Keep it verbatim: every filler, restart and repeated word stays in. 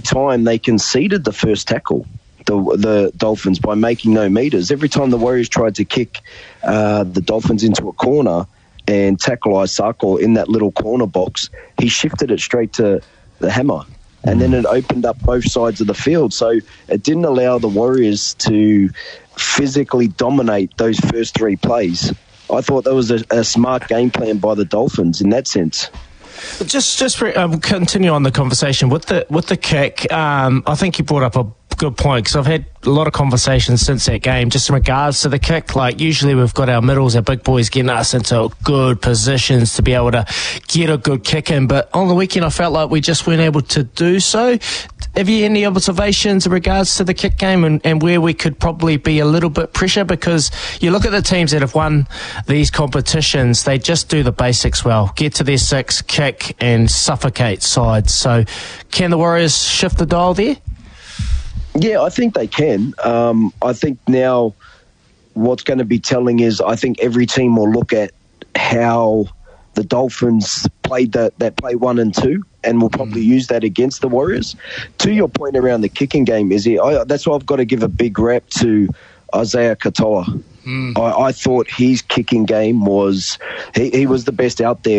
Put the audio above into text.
time they conceded the first tackle, the the Dolphins, by making no meters. Every time the Warriors tried to kick uh, the Dolphins into a corner and tackle Isako in that little corner box, he shifted it straight to the hammer. And then it opened up both sides of the field. So it didn't allow the Warriors to physically dominate those first three plays. I thought that was a, a smart game plan by the Dolphins in that sense. Just, just for, um, continue on the conversation with the with the kick. Um, I think you brought up a good point, because I've had a lot of conversations since that game just in regards to the kick. Like, usually we've got our middles, our big boys getting us into good positions to be able to get a good kick in, but on the weekend I felt like we just weren't able to do so. Have you any observations in regards to the kick game and, and where we could probably be a little bit pressure? Because you look at the teams that have won these competitions, they just do the basics well, get to their six, kick and suffocate sides. So can the Warriors shift the dial there? Yeah, I think they can. Um, I think now what's going to be telling is I think every team will look at how the Dolphins played that, that play one and two, and will probably use that against the Warriors. To your point around the kicking game, Izzy, I, that's why I've got to give a big rep to Isaiah Katoa. Mm. I, I thought his kicking game was, he, he was the best out there.